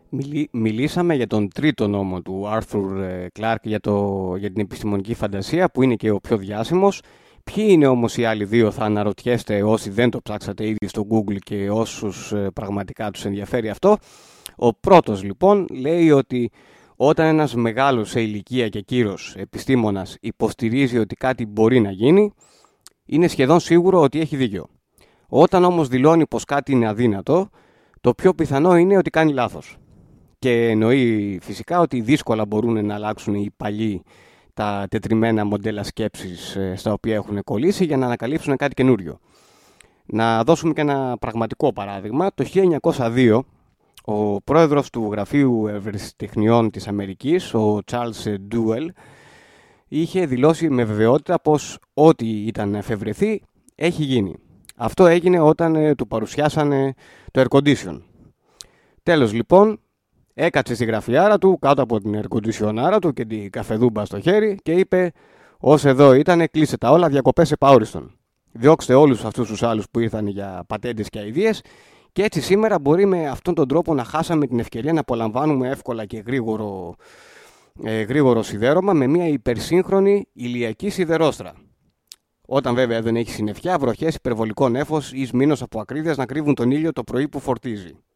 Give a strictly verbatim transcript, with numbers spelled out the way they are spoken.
Μιλή- μιλήσαμε για τον τρίτο νόμο του Άρθουρ Κλάρκ για, το, για την επιστημονική φαντασία, που είναι και ο πιο διάσημος. Ποιοι είναι όμως οι άλλοι δύο, θα αναρωτιέστε όσοι δεν το ψάξατε ήδη στο Google και όσους ε, πραγματικά τους ενδιαφέρει αυτό. Ο πρώτος λοιπόν λέει ότι όταν ένας μεγάλος σε ηλικία και κύρος επιστήμονας υποστηρίζει ότι κάτι μπορεί να γίνει, είναι σχεδόν σίγουρο ότι έχει δίκιο. Όταν όμως δηλώνει πως κάτι είναι αδύνατο, το πιο πιθανό είναι ότι κάνει λάθος. Και εννοεί φυσικά ότι δύσκολα μπορούν να αλλάξουν οι παλιοί τα τετριμμένα μοντέλα σκέψης στα οποία έχουν κολλήσει για να ανακαλύψουν κάτι καινούριο. Να δώσουμε και ένα πραγματικό παράδειγμα. Το χίλια εννιακόσια δύο ο πρόεδρος του Γραφείου Ευρεσιτεχνιών της Αμερικής, ο Charles Duell, είχε δηλώσει με βεβαιότητα πως ό,τι ήταν να εφευρεθεί έχει γίνει. Αυτό έγινε όταν ε, του παρουσιάσανε το air condition. Τέλος λοιπόν, έκατσε στη γραφιάρα του κάτω από την air conditionάρα του και την καφεδούμπα στο χέρι και είπε: «Ως εδώ ήτανε, κλείσε τα όλα, διακοπές επαόριστον. Διώξτε όλους αυτούς τους άλλους που ήρθαν για πατέντες και αηδίες». Και έτσι σήμερα μπορεί με αυτόν τον τρόπο να χάσαμε την ευκαιρία να απολαμβάνουμε εύκολα και γρήγορο, ε, γρήγορο σιδέρωμα με μια υπερσύγχρονη ηλιακή σιδερόστρα. Όταν βέβαια δεν έχει συννεφιά, βροχές, υπερβολικό νέφος ή σμήνος από ακρίβειας να κρύβουν τον ήλιο το πρωί που φορτίζει.